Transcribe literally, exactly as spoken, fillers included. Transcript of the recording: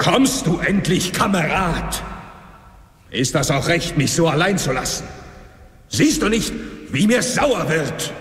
Kommst du endlich, Kamerad? Ist das auch recht, mich so allein zu lassen? Siehst du nicht, wie mir sauer wird?